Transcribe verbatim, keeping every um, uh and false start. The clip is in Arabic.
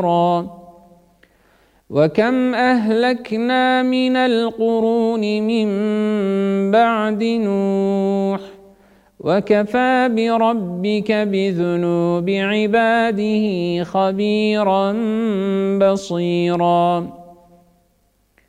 وكم أهلكنا من القرون من بعد نوح وكفى بربك بذنوب عباده خبيرا بصيرا.